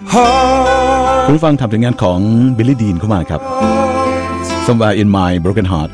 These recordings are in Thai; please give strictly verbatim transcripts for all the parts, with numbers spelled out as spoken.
คุณฟังทำถึงงานของบิลลี่ดีนเข้ามาครับ Somewhere in My Broken Heart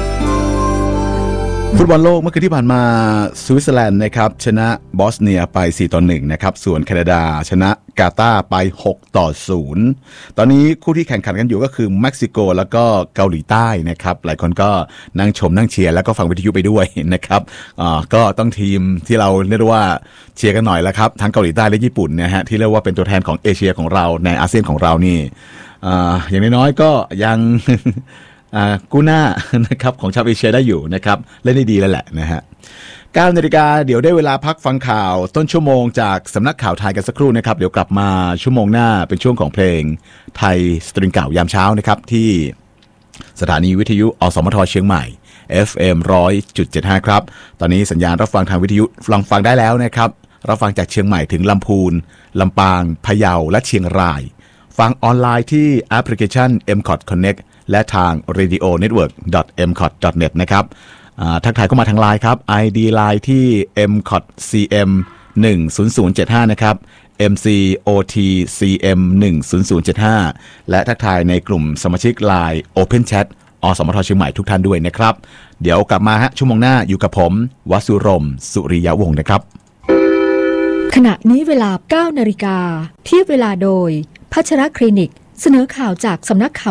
ฟุตบอลโลกเมื่อคืนที่ผ่านมาสวิตเซอร์แลนด์นะครับชนะบอสเนียไปสี่ต่อหนึ่งนะครับส่วนแคนาดาชนะกาตาร์ไปหกต่อศูนย์ตอนนี้คู่ที่แข่งขันกันอยู่ก็คือเม็กซิโกแล้วก็เกาหลีใต้นะครับหลายคนก็นั่งชมนั่งเชียร์แล้วก็ฟังวิทยุไปด้วยนะครับอ่าก็ต้องทีมที่เราเรียกว่าเชียร์กันหน่อยแล้วครับทั้งเกาหลีใต้และญี่ปุ่นนะฮะที่เรียกว่าเป็นตัวแทนของเอเชียของเราในอาเซียนของเรานี่อ่าอย่างน้อยๆก็ยัง อ่ากู้หน้านะครับของชาวเอเชียได้อยู่นะครับเล่นได้ดีแล้วแหละนะฮะเก้านาฬิกาเดี๋ยวได้เวลาพักฟังข่าวต้นชั่วโมงจากสำนักข่าวไทยกันสักครู่นะครับเดี๋ยวกลับมาชั่วโมงหน้าเป็นช่วงของเพลงไทยสตริงเก่ายามเช้านะครับที่สถานีวิทยุอสมทเชียงใหม่ เอฟ เอ็ม หนึ่งร้อยจุดเจ็ดห้า ครับตอนนี้สัญญาณรับฟังทางวิทยุลองฟังได้แล้วนะครับรับฟังจากเชียงใหม่ถึงลำพูนลำปางพะเยาและเชียงรายฟังออนไลน์ที่แอปพลิเคชัน เอ็ม คอท Connect และทาง เรดิโอเน็ตเวิร์ก ดอท เอ็ม คอท ดอท เน็ต นะครับทักทายเข้ามาทางไลน์ครับ ไอ ดี ไลน์ที่ เอ็ม คอท ซี เอ็ม หนึ่ง ศูนย์ ศูนย์ เจ็ด ห้า นะครับ เอ็ม ซี โอ ที ซี เอ็ม หนึ่ง ศูนย์ ศูนย์ เจ็ด ห้า และทักทายในกลุ่มสมาชิกไลน์ Open Chat อสมทเชียงใหม่ทุกท่านด้วยนะครับเดี๋ยวกลับมาฮะชั่วโมงหน้าอยู่กับผมวสุรมสุริยะวงศ์นะครับขณะนี้เวลา เก้านาฬิกาเทียบเวลาโดยพัชรคลินิกเสนอข่าวจากสำนักข่าว